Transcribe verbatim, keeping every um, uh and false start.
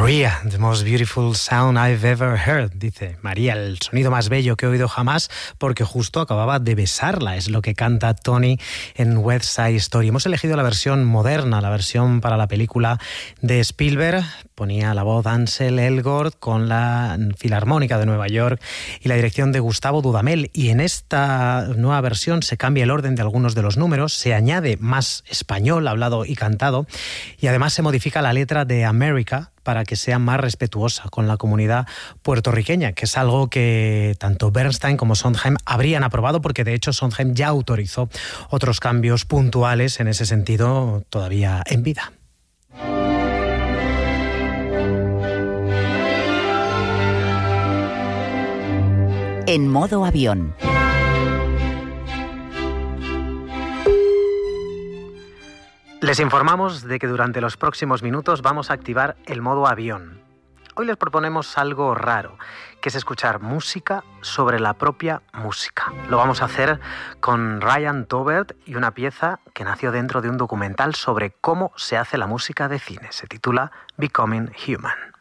Maria, the most beautiful sound I've ever heard, dice María, el sonido más bello que he oído jamás, porque justo acababa de besarla, es lo que canta Tony en West Side Story. Hemos elegido la versión moderna, la versión para la película de Spielberg. Ponía la voz Ansel Elgort con la Filarmónica de Nueva York y la dirección de Gustavo Dudamel. Y en esta nueva versión se cambia el orden de algunos de los números, se añade más español hablado y cantado, y además se modifica la letra de America para que sea más respetuosa con la comunidad puertorriqueña, que es algo que tanto Bernstein como Sondheim habrían aprobado, porque de hecho Sondheim ya autorizó otros cambios puntuales en ese sentido todavía en vida. En modo avión. Les informamos de que durante los próximos minutos vamos a activar el modo avión. Hoy les proponemos algo raro, que es escuchar música sobre la propia música. Lo vamos a hacer con Ryan Taubert y una pieza que nació dentro de un documental sobre cómo se hace la música de cine. Se titula Becoming Human.